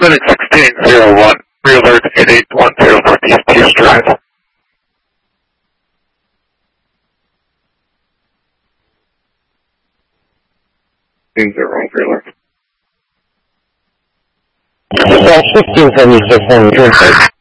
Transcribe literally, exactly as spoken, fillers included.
Linux sixteen zero one, realert eight eight one zero Northeast Pierce Drive. Things are wrong, realert. Cell sixteen seventy-six on the turn site.